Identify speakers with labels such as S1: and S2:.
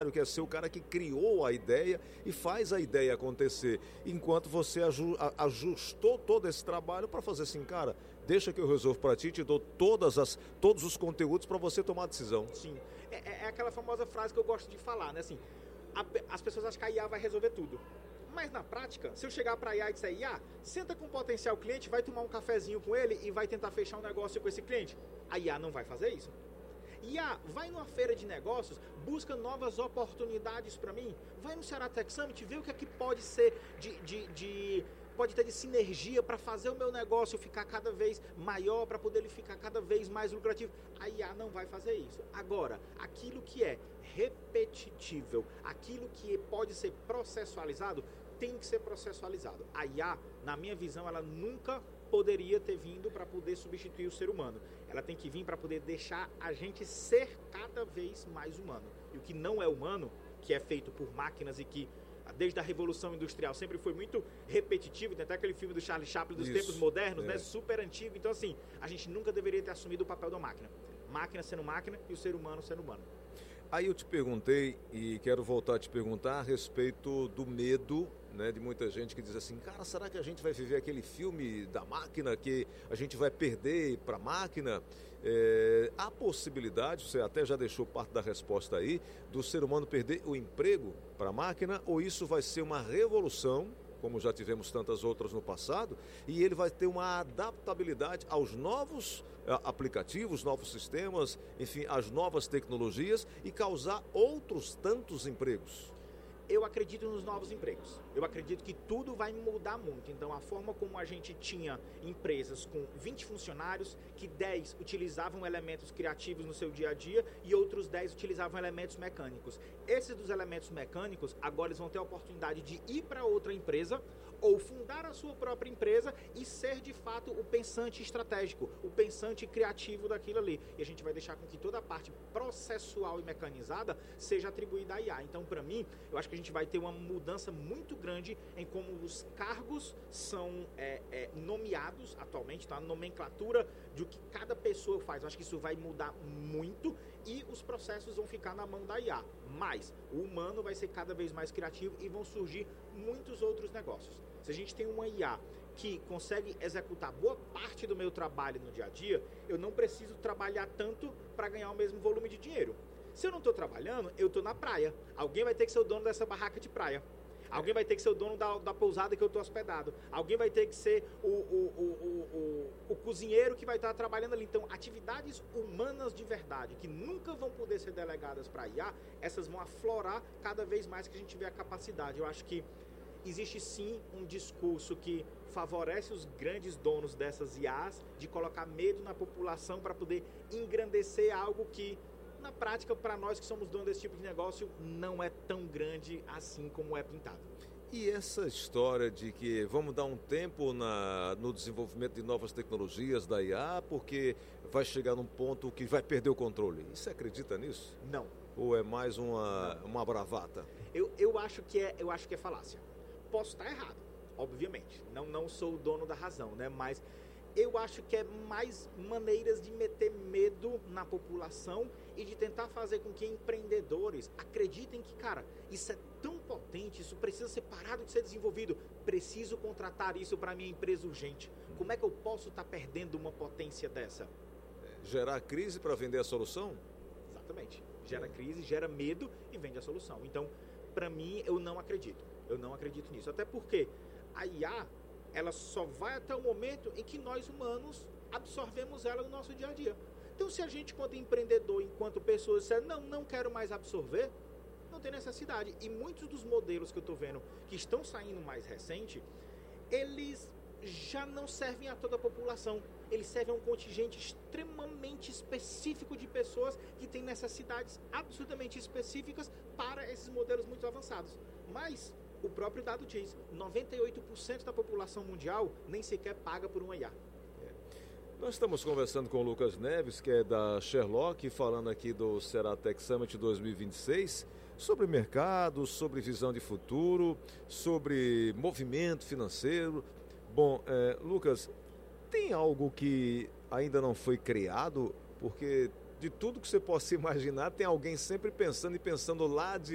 S1: visionário, quer ser o cara que criou a ideia e faz a ideia acontecer. Enquanto você ajustou todo esse trabalho para fazer assim, cara, deixa que eu resolvo para ti, te dou todos os conteúdos para você tomar a decisão.
S2: Sim, é aquela famosa frase que eu gosto de falar, né? Assim, as pessoas acham que a IA vai resolver tudo. Mas na prática, se eu chegar para a IA e disser, IA, senta com o potencial cliente, vai tomar um cafezinho com ele e vai tentar fechar um negócio com esse cliente. A IA não vai fazer isso. IA, vai numa feira de negócios, busca novas oportunidades para mim, vai no Ceará Tech Summit, vê o que é que pode ser pode ter de sinergia para fazer o meu negócio ficar cada vez maior, para poder ele ficar cada vez mais lucrativo. A IA não vai fazer isso. Agora, aquilo que é repetitível, aquilo que pode ser processualizado, tem que ser processualizado. A IA, na minha visão, ela nunca poderia ter vindo para poder substituir o ser humano. Ela tem que vir para poder deixar a gente ser cada vez mais humano. E o que não é humano, que é feito por máquinas e que desde a Revolução Industrial sempre foi muito repetitivo, tem até aquele filme do Charlie Chaplin dos tempos modernos, né? Super antigo. Então, assim, a gente nunca deveria ter assumido o papel da máquina. Máquina sendo máquina e o ser humano sendo humano.
S1: Aí eu te perguntei e quero voltar a te perguntar a respeito do medo, né, de muita gente que diz assim, cara, será que a gente vai viver aquele filme da máquina que a gente vai perder para a máquina? Há possibilidade, você até já deixou parte da resposta aí, do ser humano perder o emprego para a máquina, ou isso vai ser uma revolução, como já tivemos tantas outras no passado, e ele vai ter uma adaptabilidade aos novos aplicativos, novos sistemas, enfim, às novas tecnologias e causar outros tantos empregos?
S2: Eu acredito nos novos empregos. Eu acredito que tudo vai mudar muito. Então, a forma como a gente tinha empresas com 20 funcionários, que 10 utilizavam elementos criativos no seu dia a dia e outros 10 utilizavam elementos mecânicos. Esses dos elementos mecânicos, agora eles vão ter a oportunidade de ir para outra empresa ou fundar a sua própria empresa e ser, de fato, o pensante estratégico, o pensante criativo daquilo ali. E a gente vai deixar com que toda a parte processual e mecanizada seja atribuída à IA. Então, para mim, eu acho que a gente vai ter uma mudança muito grande em como os cargos são nomeados atualmente, tá? A nomenclatura de o que cada pessoa faz. Eu acho que isso vai mudar muito e os processos vão ficar na mão da IA. Mas o humano vai ser cada vez mais criativo e vão surgir muitos outros negócios. Se a gente tem uma IA que consegue executar boa parte do meu trabalho no dia a dia, eu não preciso trabalhar tanto para ganhar o mesmo volume de dinheiro. Se eu não estou trabalhando, eu estou na praia. Alguém vai ter que ser o dono dessa barraca de praia. Alguém vai ter que ser o dono da pousada que eu estou hospedado. Alguém vai ter que ser o cozinheiro que vai estar trabalhando ali. Então, atividades humanas de verdade, que nunca vão poder ser delegadas para a IA, essas vão aflorar cada vez mais que a gente tiver a capacidade. Eu acho que existe sim um discurso que favorece os grandes donos dessas IAs de colocar medo na população para poder engrandecer algo que, na prática, para nós que somos donos desse tipo de negócio, não é tão grande assim como é pintado.
S1: E essa história de que vamos dar um tempo no desenvolvimento de novas tecnologias da IA, porque vai chegar num ponto que vai perder o controle. Você acredita nisso?
S2: Não.
S1: Ou é mais uma bravata?
S2: Eu acho que é falácia. Posso estar errado, obviamente. Não sou o dono da razão, né? Mas eu acho que é mais maneiras de meter medo na população e de tentar fazer com que empreendedores acreditem que, cara, isso é tão potente, isso precisa ser parado de ser desenvolvido, preciso contratar isso para minha empresa urgente. Como é que eu posso estar perdendo uma potência dessa?
S1: Gerar crise para vender a solução?
S2: Exatamente. Gera crise, gera medo e vende a solução. Então, para mim, eu não acredito. Eu não acredito nisso. Até porque a IA, ela só vai até o momento em que nós humanos absorvemos ela no nosso dia a dia. Então, se a gente, enquanto empreendedor, enquanto pessoa, disser, não quero mais absorver, não tem necessidade. E muitos dos modelos que eu estou vendo que estão saindo mais recente, eles já não servem a toda a população. Eles servem a um contingente extremamente específico de pessoas que têm necessidades absolutamente específicas para esses modelos muito avançados. Mas o próprio dado diz, 98% da população mundial nem sequer paga por uma IA.
S1: Nós estamos conversando com o Lucas Neves, que é da Sherlock, falando aqui do Ceará Tech Summit 2026, sobre mercado, sobre visão de futuro, sobre movimento financeiro. Bom, Lucas, tem algo que ainda não foi criado? Porque de tudo que você possa imaginar, tem alguém sempre pensando lá de